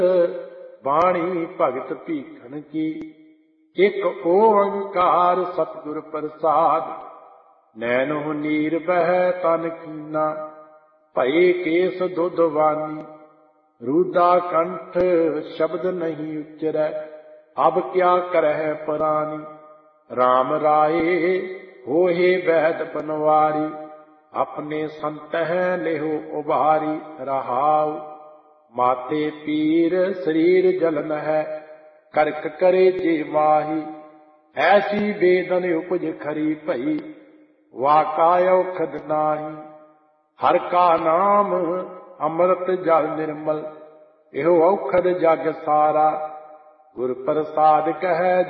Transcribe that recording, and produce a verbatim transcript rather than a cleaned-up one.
ਬਾਣੀ ਭਗਤ ਭੀਖਣ ਕੀ। ਇੱਕ ਓੰਕਾਰ ਸਤਿਗੁਰ ਪ੍ਰਸਾਦ, ਨੈਣੋ ਨੀਰ ਬਹਿ ਤਨ ਕੀਨਾ। ਭਏ ਕੇਸ ਦੁੱਧਵਾਨੀ, ਰੂਦਾ ਕੰਠ ਸ਼ਬਦ ਨਹੀਂ ਉਚਰੈ। ਅਬ ਕਿਆ ਕਰਹਿ ਪਰਾਨੀ, ਰਾਮ ਰਾਏ ਹੋਏ ਬੈਦ ਬਨਵਾਰੀ। ਆਪਣੇ ਸੰਤਹਿ ਲਿਹੋ ਉਬਾਰੀ, ਰਹਾਉ ਮਾਤੇ ਪੀਰ ਸਰੀਰ ਜਲਨ ਹੈ। ਕਰਕ ਕਰੇ ਜੇ ਮਾਹੀ, ਐਸੀ ਬੇਦਨ ਉਪਜ ਖਰੀ ਭਈ। ਵਾਕਾ ਔਖਦ ਨਾਹੀ, ਹਰ ਕਾ ਨਾਮ ਅੰਮ੍ਰਿਤ ਜਲ ਨਿਰਮਲ। ਇਹੋ ਔਖਦ ਜਗ ਸਾਰਾ, ਗੁਰ ਪ੍ਰਸਾਦ ਕਹਿ